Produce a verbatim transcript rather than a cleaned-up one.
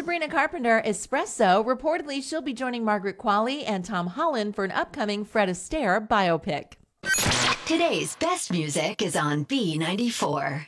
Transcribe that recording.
Sabrina Carpenter, Espresso. Reportedly, she'll be joining Margaret Qualley and Tom Holland for an upcoming Fred Astaire biopic. Today's best music is on B ninety-four.